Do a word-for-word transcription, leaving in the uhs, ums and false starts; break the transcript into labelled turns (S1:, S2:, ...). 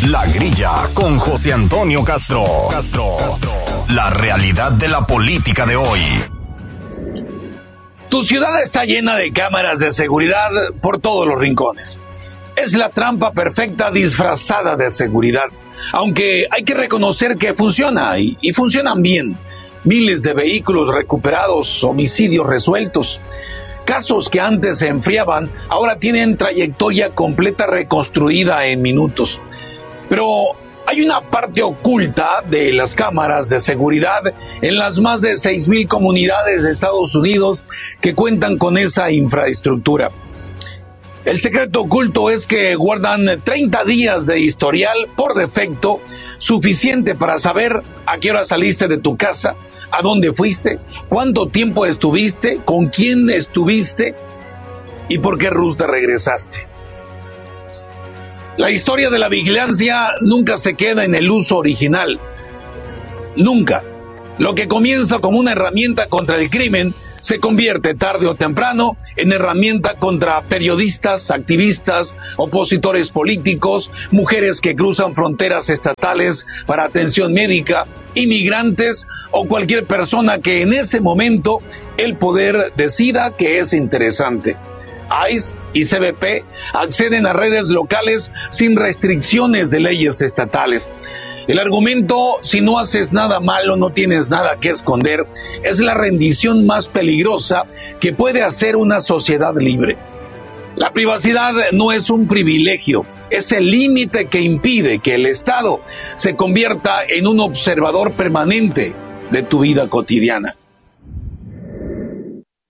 S1: La Grilla con José Antonio Castro. Castro. La realidad de la política de hoy.
S2: Tu ciudad está llena de cámaras de seguridad por todos los rincones. Es la trampa perfecta disfrazada de seguridad. Aunque hay que reconocer que funciona y, y funcionan bien. Miles de vehículos recuperados, homicidios resueltos. Casos que antes se enfriaban, ahora tienen trayectoria completa reconstruida en minutos. Pero hay una parte oculta de las cámaras de seguridad en las más de seis mil comunidades de Estados Unidos que cuentan con esa infraestructura. El secreto oculto es que guardan treinta días de historial por defecto, suficiente para saber a qué hora saliste de tu casa, a dónde fuiste, cuánto tiempo estuviste, con quién estuviste y por qué ruta regresaste. La historia de la vigilancia nunca se queda en el uso original. Nunca. Lo que comienza como una herramienta contra el crimen se convierte tarde o temprano en herramienta contra periodistas, activistas, opositores políticos, mujeres que cruzan fronteras estatales para atención médica, inmigrantes o cualquier persona que en ese momento el poder decida que es interesante. ICE y C B P acceden a redes locales sin restricciones de leyes estatales. El argumento, si no haces nada malo, no tienes nada que esconder, es la rendición más peligrosa que puede hacer una sociedad libre. La privacidad no es un privilegio, es el límite que impide que el Estado se convierta en un observador permanente de tu vida cotidiana.